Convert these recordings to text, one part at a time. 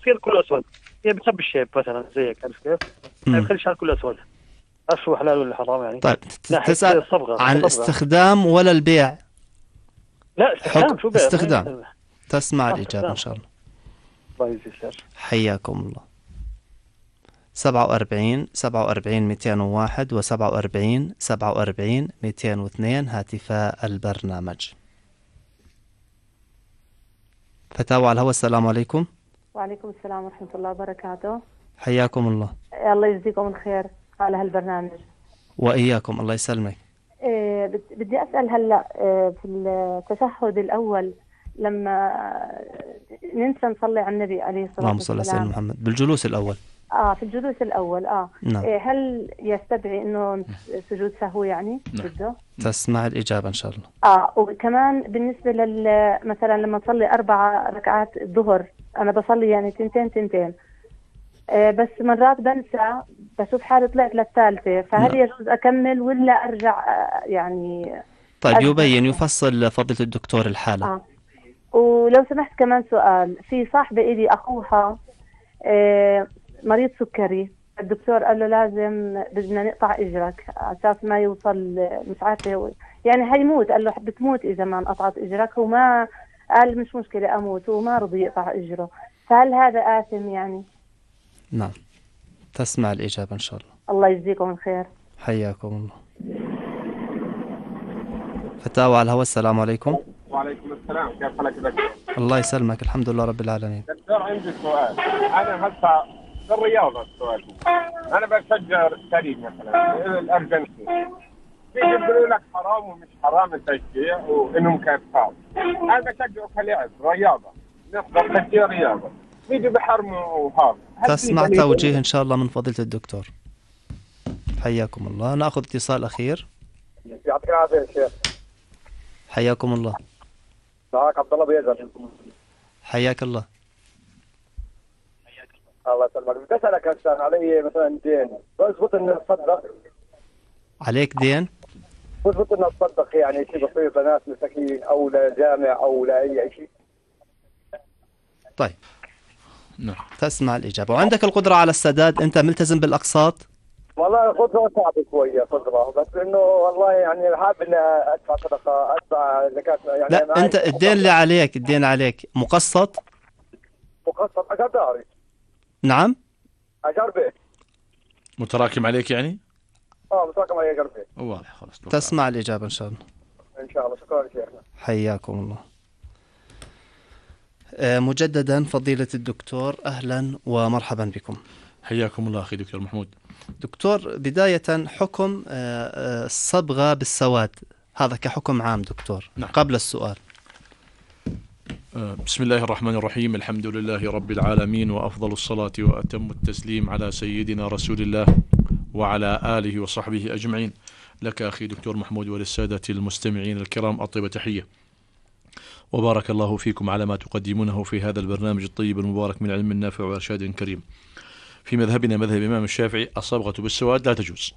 يصير كله اسود، هي بتحب الشيب مثلا زيك، عارف كيف؟ ما يخلي شعر كله اسود. عارف شو حلال ولا حرام يعني؟ طيب ناحية تسأل الصبغة عن كصبغة. الاستخدام ولا البيع؟ لا استخدام، شو بيع؟ استخدام. تسمع الإجابة إن استخدام. شاء الله. الله يجزيك خير. حياكم الله. 47 201 و47 202 هاتفاء البرنامج. فتاوى على الهواء. السلام عليكم. وعليكم السلام ورحمة الله وبركاته. حياكم الله. الله يجزيكم الخير على هالبرنامج. وإياكم، الله يسلمك. بدي أسأل هلأ في التشهد الأول لما ننسى نصلي على النبي عليه الصلاة اللهم صل على سيدنا والسلام محمد بالجلوس الأول. في الجلوس الأول نعم. هل يستدعي إنه سجود سهو يعني بده؟ تسمع الإجابة إن شاء الله. وكمان بالنسبة مثلا لما نصلي 4 ركعات الظهر، أنا بصلي يعني تنتين بس مرات بنسى، بشوف حالي طلعت للثالثة، فهل يجوز أكمل ولا أرجع يعني؟ طيب يفصل فضيلة الدكتور الحالة. ولو سمحت كمان سؤال، في صاحبة إلي أخوها مريض سكري، الدكتور قال له لازم بدنا نقطع إجرك أساس ما يوصل، مش عارفة يعني هيموت، قال له بتموت إذا ما انقطعت إجرك، وما قال مش مشكلة أموت، وما رضي يقطع إجره، فهل هذا آثم يعني؟ نعم. تسمع الإجابة إن شاء الله. الله يجزيكم الخير. حياكم الله. فتاوى على الهواء. السلام عليكم. وعليكم السلام، كيف حالك دكتور؟ الله يسلمك، الحمد لله رب العالمين. دكتور عندي سؤال، أنا هسه في الرياضة، السؤال أنا بشجع فريق مثلا الأرجنتين، بيقولوا لك حرام ومش حرام التشجيع وإنهم كفار، أنا بشجعه كلاعب رياضة، نقدر تشجيع رياضة، بيجي بحرموا هذا. تسمع توجيه إن شاء الله من فضيلة الدكتور. حياكم الله. نأخذ اتصال أخير. يعطيك العافية يا شيخ. حياكم الله. معك عبد الله بيزر. حياك الله. الله يسلمك. بدي أسألك هسه علي مثلا دين، بزبط إني أتصدق؟ عليك دين؟ بزبط إني أتصدق يعني شيء بسيط لناس مساكين أو لجامع أو لأي شيء؟ طيب. نعم. تسمع الإجابة. وعندك القدرة على السداد؟ أنت ملتزم بالأقساط؟ والله قدرة صعبة شوية قدرة، بس إنه والله يعني حابب إني أدفع صدقة، أدفع زكاة يعني. لا أنت الدين عليك مقسط؟ مقسط، أجار داري. نعم. أجار بيت. متراكم عليك يعني؟ متراكم علي أجار بيت. واضح خلاص. تسمع الإجابة إن شاء الله. إن شاء الله. شكرا شيخنا. حياكم الله. مجددا فضيلة الدكتور، أهلا ومرحبا بكم. حياكم الله أخي دكتور محمود. دكتور، بداية حكم الصبغة بالسواد، هذا كحكم عام دكتور. نعم. قبل السؤال. بسم الله الرحمن الرحيم، الحمد لله رب العالمين، وأفضل الصلاة وأتم التسليم على سيدنا رسول الله وعلى آله وصحبه أجمعين. لك أخي دكتور محمود وللسادة المستمعين الكرام أطيب تحية، وبارك الله فيكم على ما تقدمونه في هذا البرنامج الطيب المبارك من علم نافع وإرشاد كريم. في مذهبنا مذهب الإمام الشافعي الصبغة بالسواد لا تجوز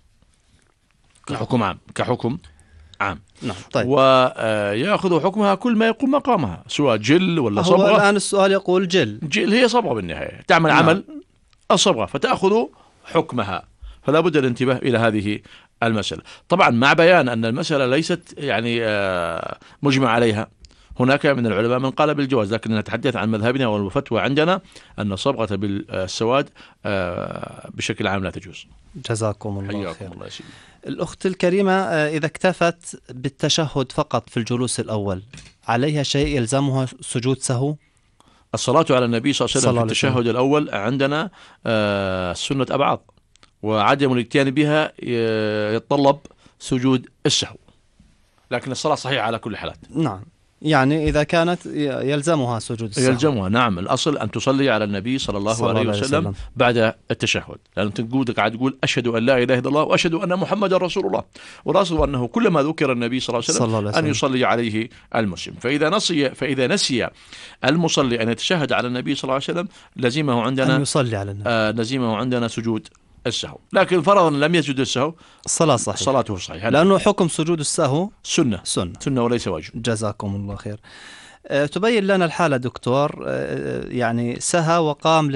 كحكم عام. نعم. طيب. ويأخذ حكمها كل ما يقوم مقامها، سواء جل ولا صبغة. هو الآن السؤال يقول جل هي صبغة بالنهاية، تعمل نعم. عمل الصبغة فتأخذ حكمها، فلا بد الانتباه إلى هذه المسألة. طبعا مع بيان أن المسألة ليست يعني مجمع عليها، هناك من العلماء من قال بالجواز، لكن نتحدث عن مذهبنا والفتوى عندنا أن الصبغة بالسواد بشكل عام لا تجوز. جزاكم الله خير. الله سيدي. الأخت الكريمة إذا اكتفت بالتشهد فقط في الجلوس الأول، عليها شيء يلزمها سجود سهو؟ الصلاة على النبي صلى الله عليه وسلم في التشهد الأول عندنا سنة أبعاد، وعدم الاتيان بها يتطلب سجود السهو، لكن الصلاة صحيحة على كل الحالات. نعم. يعني إذا كانت يلزمها سجود السهو. يلزمها، نعم. الأصل أن تصلي على النبي صلى الله عليه وسلم بعد التشهد، لأن تقول قاعد تقول أشهد أن لا إله إلا الله وأشهد أن محمد رسول الله، والأصل أنه كلما ذكر النبي صلى الله عليه وسلم أن يصلي عليه المسلم. فإذا نسي المصلي أن يتشهد على النبي صلى الله عليه وسلم لزمه عندنا أن يصلي على النبي، لزمه عندنا سجود السهو. لكن فرضا لم يسجد السهو الصلاة صحيحة، صلاته صحيحة، لأنه حكم سجود السهو سنة وليس واجب. جزاكم الله خير. تبين لنا الحالة دكتور، يعني سهى وقام